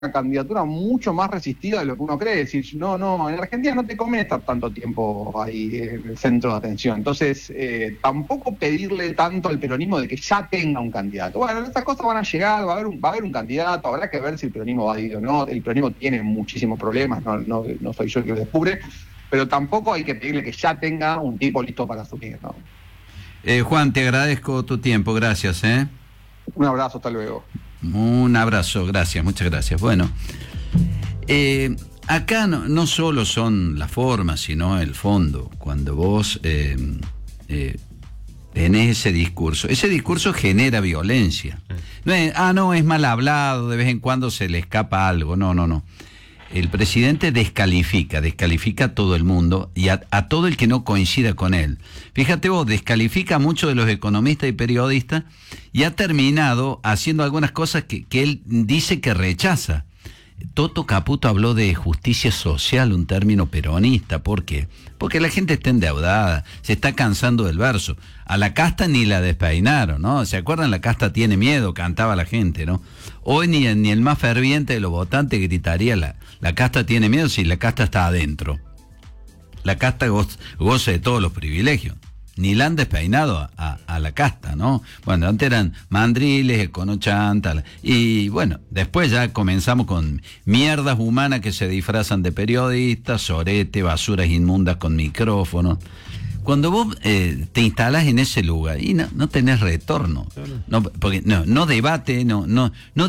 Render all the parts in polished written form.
candidatura mucho más resistida de lo que uno cree. Es decir, no, en Argentina no te conviene estar tanto tiempo ahí en el centro de atención. Entonces, tampoco pedirle tanto al peronismo de que ya tenga un candidato. Bueno, estas cosas van a llegar, va a haber un candidato, habrá que ver si el peronismo va a ir o no. El peronismo tiene muchísimos problemas, no soy yo el que lo descubre, pero tampoco hay que pedirle que ya tenga un tipo listo para asumir, ¿no? Juan, te agradezco tu tiempo, gracias. Un abrazo, hasta luego. Un abrazo, gracias, muchas gracias. Bueno, acá no solo son las formas, sino el fondo. Cuando vos tenés ese discurso genera violencia. No es mal hablado, de vez en cuando se le escapa algo. No. El presidente descalifica a todo el mundo y a todo el que no coincida con él. Fíjate vos, descalifica a muchos de los economistas y periodistas y ha terminado haciendo algunas cosas que él dice que rechaza. Toto Caputo habló de justicia social, un término peronista. ¿Por qué? Porque la gente está endeudada, se está cansando del verso. A la casta ni la despeinaron, ¿no? ¿Se acuerdan? La casta tiene miedo, cantaba la gente, ¿no? Hoy ni el más ferviente de los votantes gritaría la casta tiene miedo si la casta está adentro. La casta goza de todos los privilegios. Ni la han despeinado a la casta, ¿no? Bueno, antes eran mandriles, econochanta, y bueno, después ya comenzamos con mierdas humanas que se disfrazan de periodistas, sorete, basuras inmundas con micrófonos. Cuando vos te instalás en ese lugar y no tenés retorno, porque no debate, no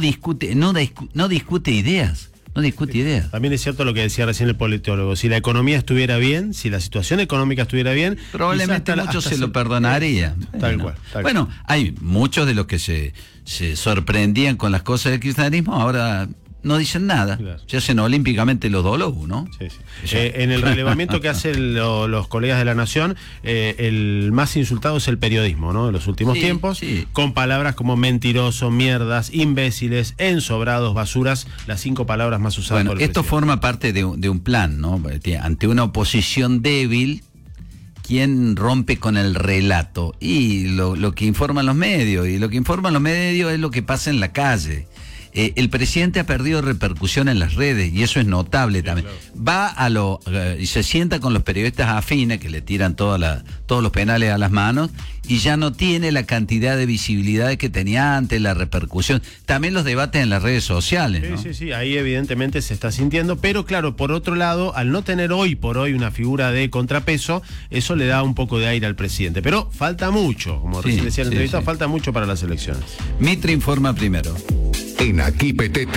discute ideas. No discute ideas. También es cierto lo que decía recién el politólogo. Si la economía estuviera bien, si la situación económica estuviera bien, probablemente muchos se lo perdonaría. Tal cual. Bueno, hay muchos de los que se sorprendían con las cosas del kirchnerismo, ahora no dicen nada. Claro. Se hacen olímpicamente los Dolobus, ¿no? Sí. En el relevamiento que hacen los colegas de La Nación, el más insultado es el periodismo, ¿no? En los últimos tiempos, con palabras como mentiroso, mierdas, imbéciles, ensobrados, basuras, las 5 palabras más usadas por el esto presidente. Forma parte de un plan, ¿no? Ante una oposición débil, ¿quién rompe con el relato? Y lo que informan los medios, y lo que informan los medios es lo que pasa en la calle. El presidente ha perdido repercusión en las redes y eso es notable también. Claro. Va y se sienta con los periodistas afines que le tiran todos los penales a las manos y ya no tiene la cantidad de visibilidad que tenía antes, la repercusión. También los debates en las redes sociales, ¿no? Sí, ahí evidentemente se está sintiendo, pero claro, por otro lado, al no tener hoy por hoy una figura de contrapeso, eso le da un poco de aire al presidente. Pero falta mucho, como recién decía en la entrevista, falta mucho para las elecciones. Mitre informa primero. En Aquí Petete.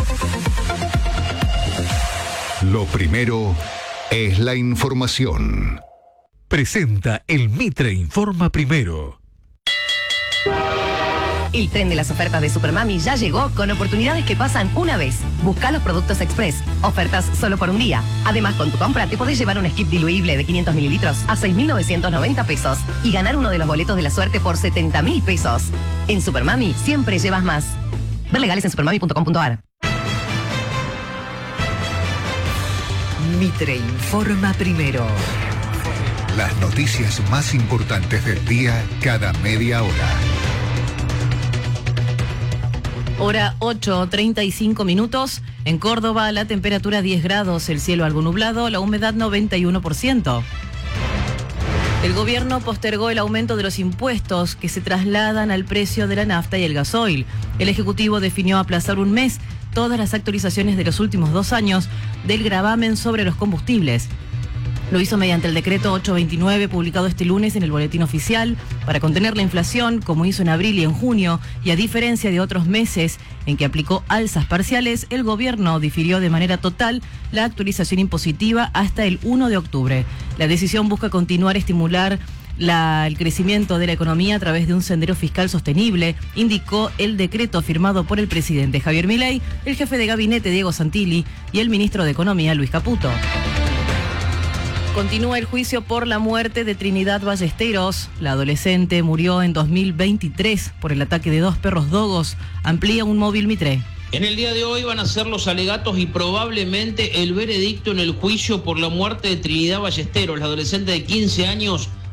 Lo primero es la información. Presenta el Mitre Informa Primero. El tren de las ofertas de Supermami ya llegó con oportunidades que pasan una vez. Busca los productos Express. Ofertas solo por un día. Además, con tu compra te podés llevar un skip diluible de 500 mililitros a 6.990 pesos y ganar uno de los boletos de la suerte por 70.000 pesos. En Supermami siempre llevas más. Ver legales en supermami.com.ar. Mitre informa primero. Las noticias más importantes del día cada media hora. Hora 8:35 minutos. En Córdoba la temperatura 10 grados, el cielo algo nublado, la humedad 91%. El gobierno postergó el aumento de los impuestos que se trasladan al precio de la nafta y el gasoil. El Ejecutivo definió aplazar un mes todas las actualizaciones de los últimos 2 años del gravamen sobre los combustibles. Lo hizo mediante el decreto 829 publicado este lunes en el Boletín Oficial para contener la inflación, como hizo en abril y en junio, y a diferencia de otros meses en que aplicó alzas parciales, el gobierno difirió de manera total la actualización impositiva hasta el 1 de octubre. La decisión busca continuar estimular el crecimiento de la economía a través de un sendero fiscal sostenible, indicó el decreto firmado por el presidente Javier Milei, el jefe de gabinete Diego Santilli y el ministro de Economía Luis Caputo. Continúa el juicio por la muerte de Trinidad Ballesteros. La adolescente murió en 2023 por el ataque de 2 perros dogos. Amplía un móvil Mitre. En el día de hoy van a ser los alegatos y probablemente el veredicto en el juicio por la muerte de Trinidad Ballesteros, la adolescente de 15 años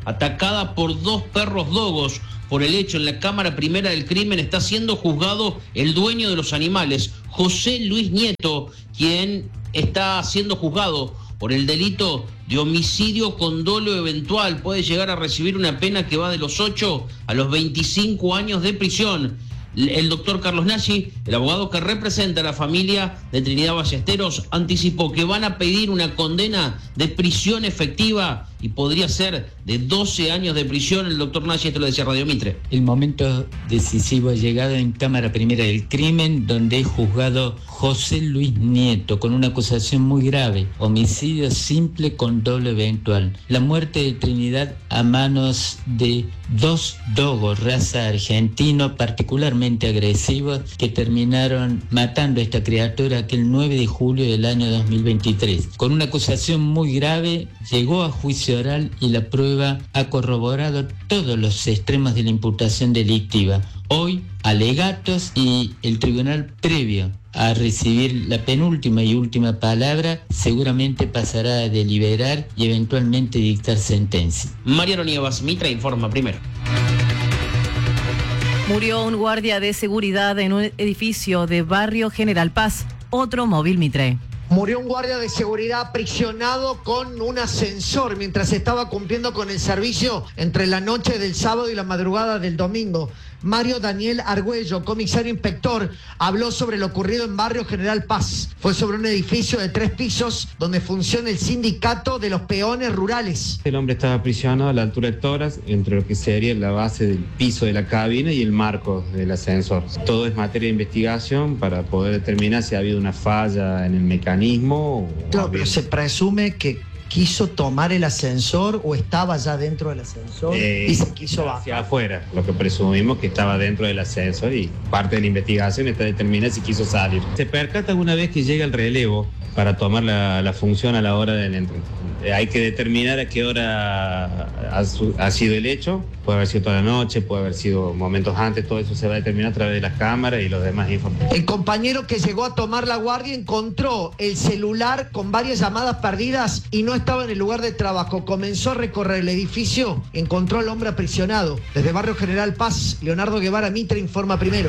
atacada por 2 perros dogos. Por el hecho, en la Cámara Primera del Crimen está siendo juzgado el dueño de los animales, José Luis Nieto, quien está siendo juzgado por el delito de homicidio con dolo eventual. Puede llegar a recibir una pena que va de los 8 a los 25 años de prisión. El doctor Carlos Nagy, el abogado que representa a la familia de Trinidad Ballesteros, anticipó que van a pedir una condena de prisión efectiva y podría ser de 12 años de prisión. El doctor Nagy, esto lo decía Radio Mitre. El momento decisivo ha llegado en Cámara Primera del Crimen, donde es juzgado José Luis Nieto con una acusación muy grave: homicidio simple con dolo eventual. La muerte de Trinidad a manos de 2 dogos, raza argentino, particularmente agresivos, que terminaron matando a esta criatura aquel 9 de julio del año 2023. Con una acusación muy grave, llegó a juicio oral y la prueba ha corroborado todos los extremos de la imputación delictiva. Hoy, alegatos y el tribunal, previo a recibir la penúltima y última palabra, seguramente pasará a deliberar y eventualmente dictar sentencia. Mariano Nievas, Mitre informa primero. Murió un guardia de seguridad en un edificio de Barrio General Paz. Otro móvil Mitre. Murió un guardia de seguridad aprisionado con un ascensor mientras estaba cumpliendo con el servicio entre la noche del sábado y la madrugada del domingo. Mario Daniel Argüello, comisario inspector, habló sobre lo ocurrido en Barrio General Paz. Fue sobre un edificio de 3 pisos donde funciona el sindicato de los peones rurales. El hombre estaba aprisionado a la altura de tórax, entre lo que sería la base del piso de la cabina y el marco del ascensor. Todo es materia de investigación para poder determinar si ha habido una falla en el mecanismo. Claro, pero se presume que quiso tomar el ascensor o estaba ya dentro del ascensor y se quiso bajar hacia afuera, lo que presumimos que estaba dentro del ascensor, y parte de la investigación está determinar si quiso salir. Se percata una vez que llega el relevo para tomar la función a la hora del entrante. Hay que determinar a qué hora ha sido el hecho. Puede haber sido toda la noche, puede haber sido momentos antes. Todo eso se va a determinar a través de las cámaras y los demás informes. El compañero que llegó a tomar la guardia encontró el celular con varias llamadas perdidas y no estaba en el lugar de trabajo. Comenzó a recorrer el edificio, encontró al hombre aprisionado. Desde Barrio General Paz, Leonardo Guevara, Mitre informa primero.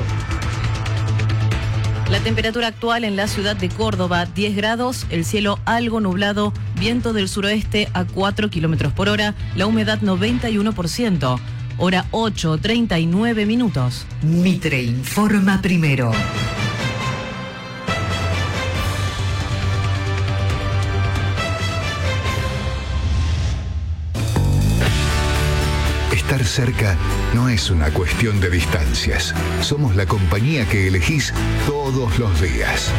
La temperatura actual en la ciudad de Córdoba, 10 grados, el cielo algo nublado, viento del suroeste a 4 kilómetros por hora, la humedad 91%, hora 8:39 minutos. Mitre informa primero. Estar cerca no es una cuestión de distancias. Somos la compañía que elegís todos los días.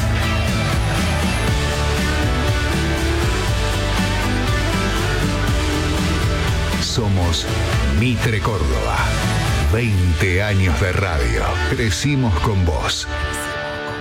Somos Mitre Córdoba. 20 años de radio. Crecimos con vos.